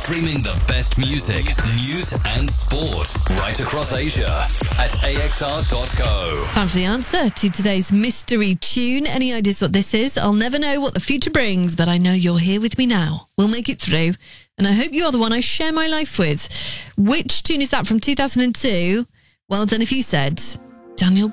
Streaming the best music, news and sport right across Asia at axr.co. Time for the answer to today's mystery tune. Any ideas what this is? I'll never know what the future brings, but I know you're here with me now. We'll make it through, and I hope you are the one I share my life with. Which tune is that from 2002? Well done if you said Daniel